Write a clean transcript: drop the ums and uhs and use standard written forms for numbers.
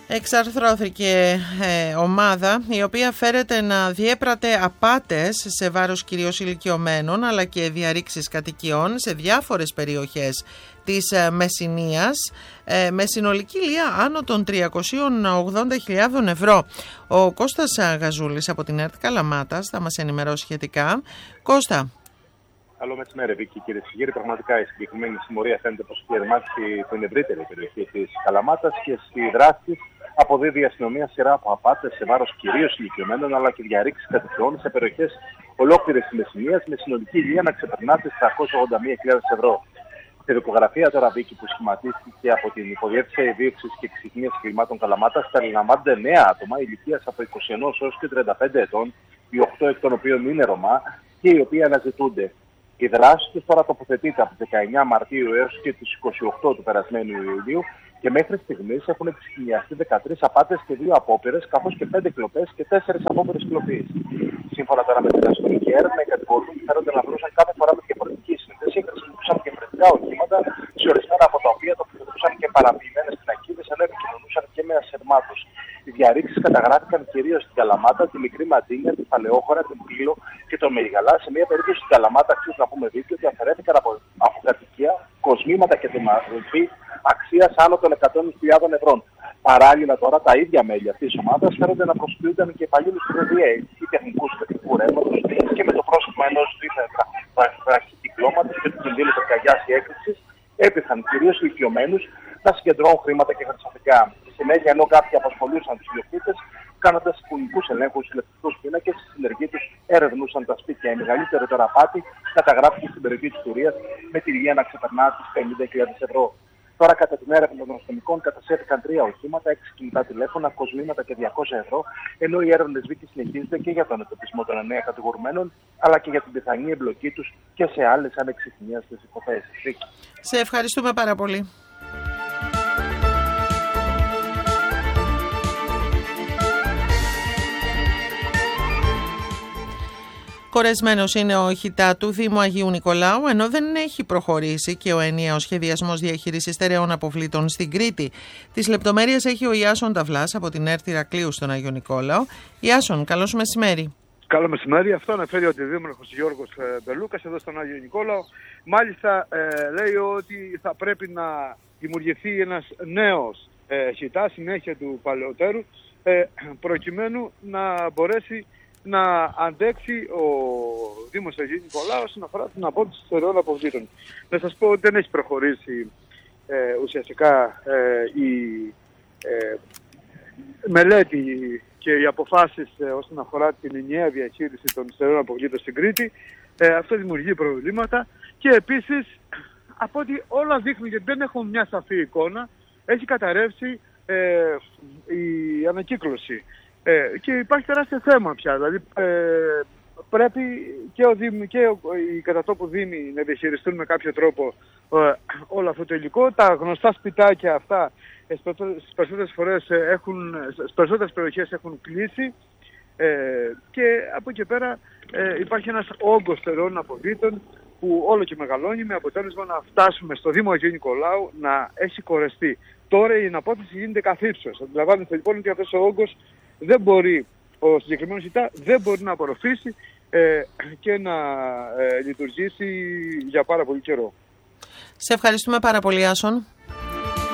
Εξαρθρώθηκε ομάδα η οποία φέρεται να διέπρατε απάτες σε βάρος κυρίως ηλικιωμένων αλλά και διαρρήξεις κατοικιών σε διάφορες περιοχές της Μεσσηνίας με συνολική λία άνω των 380.000 ευρώ. Ο Κώστας Γαζούλης από την ΕΡΤ Καλαμάτας θα μας ενημερώσει σχετικά. Κώστα. Καλό μεσημέρι, Βίκη, κύριε Σιγήρη. Πραγματικά η συγκεκριμένη συμμορία φαίνεται πως έχει ερμάτισει την ευρύτερη περιοχή της Καλαμάτας και στη δράση της αποδίδει η αστυνομία σειρά από απάτες σε βάρος κυρίως ηλικιωμένων αλλά και διαρρήξεις κατοικιών σε περιοχές ολόκληρης της Μεσσηνίας με συνολική λία να ξεπερνά τις 381.000 ευρώ. Στη δικογραφία τώρα, Βίκη, που σχηματίστηκε από την Υποδιεύθυνση Δίωξης και Εξυγνίας Εγκλημάτων Καλαμάτας, περιλαμβάνονται 9 άτομα ηλικίας από 21 έως και 35 ετών, οι 8 εκ των οποίων είναι Ρωμά και οι οποίοι αναζητούνται. Η δράση τους τώρα τοποθετείται από τις 19 Μαρτίου έως και τις 28 του περασμένου Ιουλίου και μέχρι στιγμής έχουν εξηγιαστεί 13 απάτες και 2 απόπειρες, καθώς και 5 κλοπές και 4 απόπειρες κλοπής. Σύμφωνα τώρα με την αστυνομική έρευνα, οι κατηγορούμενοι φέρονται να βρούσαν κάθε φορά με διαφορετική σύνθεση, χρησιμοποιούσαν διαφορετικά οχήματα, σε ορισμένα από τα οποία τοποθετούσαν και παραποιημένες πινακίδες, ενώ επικοινωνούσαν και με ασερμάτους. Οι διαρρήξεις καταγράφηκαν κυρίως στην Καλαμάτα, τη Μικρή Ματίνια, τη Παλαιόχώρα, την Πύλο και τον Μεριγαλά. Σε μια περίπτωση στην Καλαμάτα, αξίζει να πούμε δίκιο ότι αφαιρέθηκαν από κατοικία κοσμήματα και τιμαρχή αξίας άνω των 100.000 ευρώ. Παράλληλα, τώρα τα ίδια μέλη αυτής της ομάδας φέρονται να προσποιούνταν και υπαλλήλους του ΔΔΕ ή τεχνικού ηλεκτρικού ρεύματος και με το πρόσωπο ενός δίθεν βραχικυκλώματος και του κινδύνου πυρκαγιάς ή έκρηξης έπειθαν κυρίως ηλικιωμένους να συγκεντρώνουν χρήματα και χρυσαφικά. Στη συνέχεια, ενώ κάποιοι απασχολούσαν τους ιδιοκτήτες, κάνοντας εικονικούς ελέγχους στους ηλεκτρικούς πίνακες, στη συλλογή τους ερευνούσαν τα σπίτια. Η μεγαλύτερη τώρα απάτη καταγράφηκε στην περιοχή της Τουρίας με τη λία να ξεπερνά τις 50.000 ευρώ. Τώρα, κατά την έρευνα των αστυνομικών, κατασέφηκαν 3 οχήματα, 6 κινητά τηλέφωνα, κοσμήματα και 200 ευρώ, ενώ οι έρευνες, Βίκη, συνεχίζονται και για τον εντοπισμό των 9 κατηγορουμένων, αλλά και για την πιθανή εμπλοκή τους και σε άλλες ανεξιχνίαστες υποθέσεις. Σε ευχαριστούμε πάρα πολύ. Κορεσμένος είναι ο ΧΙΤΑ του Δήμου Αγίου Νικολάου, ενώ δεν έχει προχωρήσει και ο ενιαίος σχεδιασμός διαχείρισης στερεών αποβλήτων στην Κρήτη. Τις λεπτομέρειες έχει ο Ιάσον Ταυλάς από την ΕΡΤ Ηρακλείου στον Αγίο Νικόλαο. Ιάσον, καλώς μεσημέρι. Καλό μεσημέρι. Αυτό αναφέρει ο Δήμαρχος Γιώργος Μπελούκας εδώ στον Άγιο Νικόλαο. Μάλιστα λέει ότι θα πρέπει να δημιουργηθεί ένας νέος ΧΙΤΑ, συνέχεια του παλαιότερου, προκειμένου να μπορέσει να αντέξει ο Δήμος Αγίου Νικολάου όσον αφορά την απόδοση στερεών αποβλήτων. Να σας πω ότι δεν έχει προχωρήσει ουσιαστικά η μελέτη και οι αποφάσεις όσον αφορά την ενιαία διαχείριση των στερεών αποβλήτων στην Κρήτη. Αυτό δημιουργεί προβλήματα και επίσης από ότι όλα δείχνουν, γιατί δεν έχουν μια σαφή εικόνα, έχει καταρρεύσει η ανακύκλωση. Και υπάρχει τεράστιο θέμα πια, δηλαδή πρέπει και οι κατατόπου δήμοι να διαχειριστούν με κάποιο τρόπο όλο αυτό το υλικό. Τα γνωστά σπιτάκια αυτά στις περισσότερες περιοχές έχουν κλείσει και από εκεί πέρα υπάρχει ένας όγκος στερεών αποβλήτων που όλο και μεγαλώνει, με αποτέλεσμα να φτάσουμε στο Δήμο Αγίου Νικολάου να έχει κορεστεί. Τώρα η εναπόθεση γίνεται καθ' ύψος. Αντιλαμβάνεστε λοιπόν ότι αυτός ο όγκος δεν μπορεί, ο συγκεκριμένος ΙΤΑ δεν μπορεί να απορροφήσει και να λειτουργήσει για πάρα πολύ καιρό. Σε ευχαριστούμε πάρα πολύ, Άσον.